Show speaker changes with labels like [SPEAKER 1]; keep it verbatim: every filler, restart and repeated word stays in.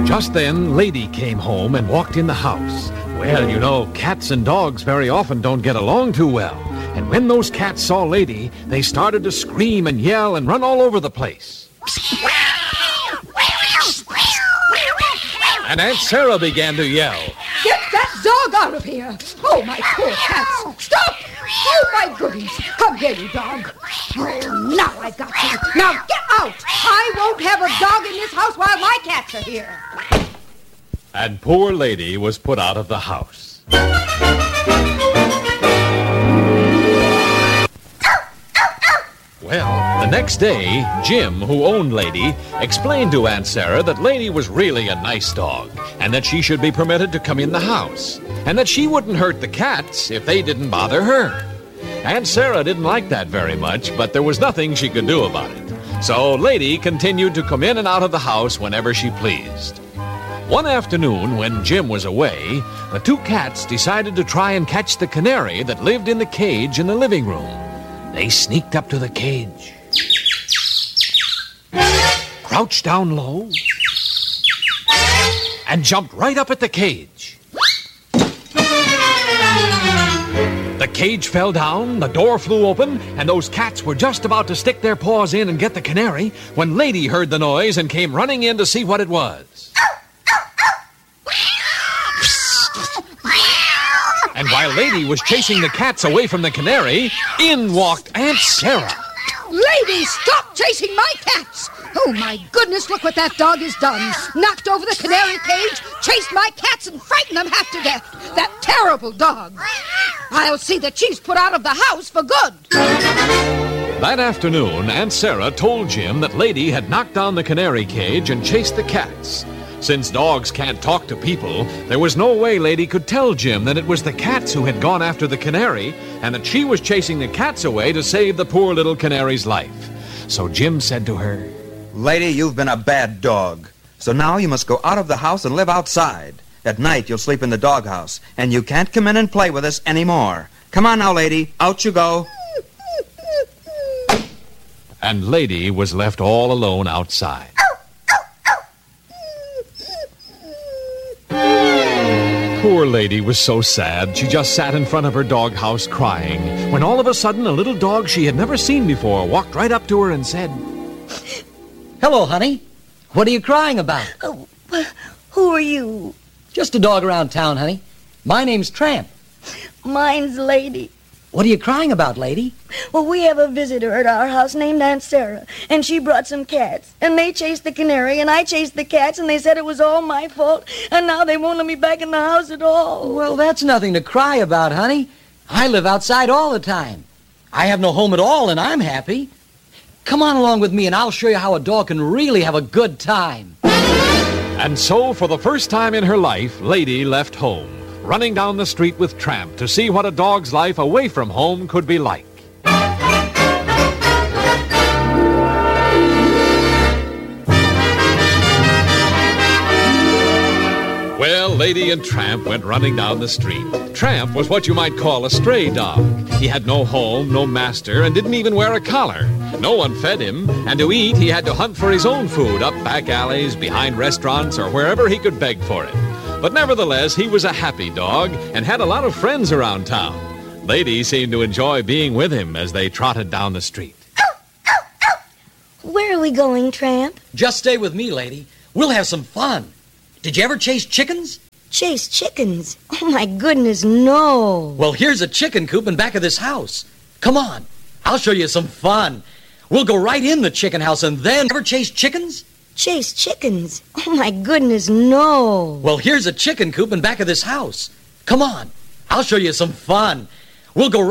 [SPEAKER 1] Just then, Lady came home and walked in the house. Well, you know, cats and dogs very often don't get along too well. And when those cats saw Lady, they started to scream and yell and run all over the place. And Aunt Sarah began to yell.
[SPEAKER 2] Get that dog out of here! Oh, my poor cats! Stop! Oh, my goodness! Come here, you dog! Oh, now I got you! Now get out! I won't have a dog in this house while my cats are here!
[SPEAKER 1] And poor Lady was put out of the house. Well, the next day, Jim, who owned Lady, explained to Aunt Sarah that Lady was really a nice dog, and that she should be permitted to come in the house, and that she wouldn't hurt the cats if they didn't bother her. Aunt Sarah didn't like that very much, but there was nothing she could do about it. So Lady continued to come in and out of the house whenever she pleased. One afternoon, when Jim was away, the two cats decided to try and catch the canary that lived in the cage in the living room. They sneaked up to the cage, crouched down low, and jumped right up at the cage. The cage fell down, the door flew open, and those cats were just about to stick their paws in and get the canary when Lady heard the noise and came running in to see what it was. And while Lady was chasing the cats away from the canary, in walked Aunt Sarah.
[SPEAKER 2] Lady, stop chasing my cats! Oh, my goodness, look what that dog has done. Knocked over the canary cage, chased my cats, and frightened them half to death. That terrible dog. I'll see that she's put out of the house for good.
[SPEAKER 1] That afternoon, Aunt Sarah told Jim that Lady had knocked down the canary cage and chased the cats. Since dogs can't talk to people, there was no way Lady could tell Jim that it was the cats who had gone after the canary and that she was chasing the cats away to save the poor little canary's life. So Jim said to her,
[SPEAKER 3] Lady, you've been a bad dog. So now you must go out of the house and live outside. At night you'll sleep in the doghouse, and you can't come in and play with us anymore. Come on now, Lady. Out you go.
[SPEAKER 1] And Lady was left all alone outside. Poor Lady was so sad, she just sat in front of her doghouse crying, when all of a sudden a little dog she had never seen before walked right up to her and said,
[SPEAKER 4] Hello, honey. What are you crying about?
[SPEAKER 5] Oh, who are you?
[SPEAKER 4] Just a dog around town, honey. My name's Tramp.
[SPEAKER 5] Mine's Lady.
[SPEAKER 4] What are you crying about, Lady?
[SPEAKER 5] Well, we have a visitor at our house named Aunt Sarah, and she brought some cats. And they chased the canary, and I chased the cats, and they said it was all my fault, and now they won't let me back in the house at all.
[SPEAKER 4] Well, that's nothing to cry about, honey. I live outside all the time. I have no home at all, and I'm happy. Come on along with me, and I'll show you how a dog can really have a good time.
[SPEAKER 1] And so, for the first time in her life, Lady left home, running down the street with Tramp to see what a dog's life away from home could be like. Well, Lady and Tramp went running down the street. Tramp was what you might call a stray dog. He had no home, no master, and didn't even wear a collar. No one fed him, and to eat he had to hunt for his own food up back alleys, behind restaurants, or wherever he could beg for it. But nevertheless, he was a happy dog and had a lot of friends around town. Lady seemed to enjoy being with him as they trotted down the street.
[SPEAKER 5] Where are we going, Tramp?
[SPEAKER 4] Just stay with me, Lady. We'll have some fun. Did you ever chase chickens?
[SPEAKER 5] Chase chickens? Oh, my goodness, no.
[SPEAKER 4] Well, here's a chicken coop in back of this house. Come on. I'll show you some fun. We'll go right in the chicken house and then... Ever chase chickens?
[SPEAKER 5] Chase chickens? Oh, my goodness, no.
[SPEAKER 4] Well, here's a chicken coop in back of this house. Come on. I'll show you some fun. We'll go right